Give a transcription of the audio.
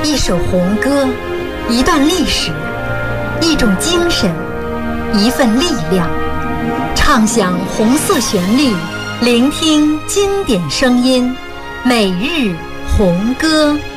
一首红歌，一段历史，一种精神，一份力量。唱响红色旋律，聆听经典声音，每日红歌。